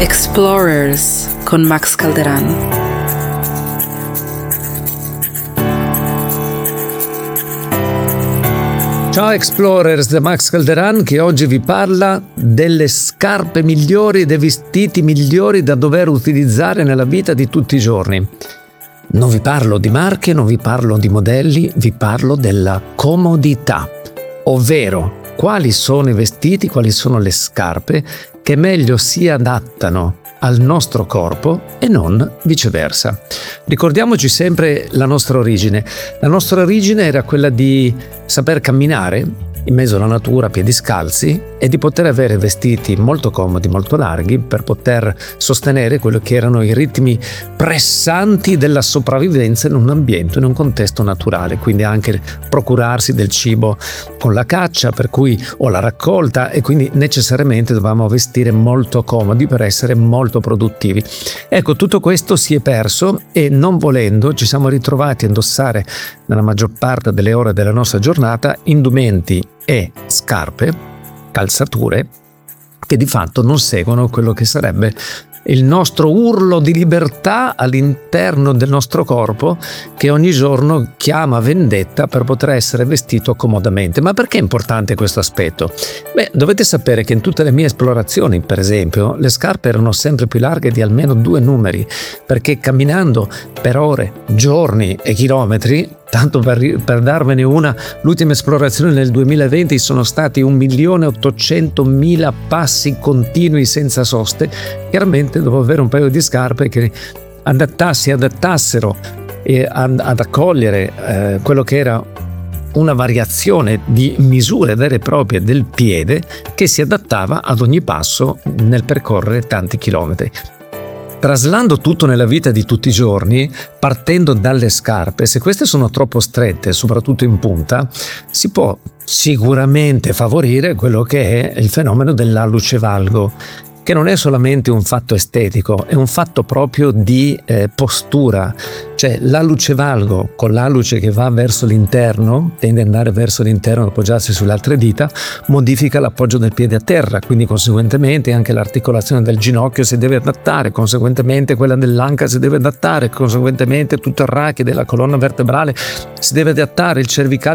Explorers con Max Calderan. Ciao Explorers, da Max Calderan che oggi vi parla delle scarpe migliori e dei vestiti migliori da dover utilizzare nella vita di tutti i giorni. Non vi parlo di marche, non vi parlo di modelli, vi parlo della comodità, ovvero quali sono i vestiti, quali sono le scarpe che meglio si adattano al nostro corpo e non viceversa. Ricordiamoci sempre la nostra origine. La nostra origine era quella di saper camminare in mezzo alla natura a piedi scalzi e di poter avere vestiti molto comodi, molto larghi per poter sostenere quello che erano i ritmi pressanti della sopravvivenza in un ambiente, in un contesto naturale, quindi anche procurarsi del cibo con la caccia, per cui o la raccolta, e quindi necessariamente dovevamo vestire molto comodi per essere molto produttivi. Ecco, tutto questo si è perso e non volendo ci siamo ritrovati a indossare nella maggior parte delle ore della nostra giornata indumenti e scarpe, calzature che di fatto non seguono quello che sarebbe il nostro urlo di libertà all'interno del nostro corpo, che ogni giorno chiama vendetta per poter essere vestito comodamente. Ma perché è importante questo aspetto? Beh, dovete sapere che in tutte le mie esplorazioni, per esempio, le scarpe erano sempre più larghe di almeno 2 numeri, perché camminando per ore, giorni e chilometri, tanto per darvene una, l'ultima esplorazione nel 2020 sono stati 1.800.000 passi continui senza soste. Chiaramente dovevo avere un paio di scarpe che si adattassero ad accogliere quello che era una variazione di misure vere e proprie del piede che si adattava ad ogni passo nel percorrere tanti chilometri. Traslando tutto nella vita di tutti i giorni, partendo dalle scarpe, se queste sono troppo strette, soprattutto in punta, si può sicuramente favorire quello che è il fenomeno dell'alluce valgo, che non è solamente un fatto estetico, è un fatto proprio di postura. Cioè l'alluce valgo con l'alluce che va verso l'interno, tende ad andare verso l'interno ad appoggiarsi sulle altre dita, modifica l'appoggio del piede a terra, quindi conseguentemente anche l'articolazione del ginocchio si deve adattare, conseguentemente quella dell'anca si deve adattare, conseguentemente tutto il rachi della colonna vertebrale si deve adattare, il cervicale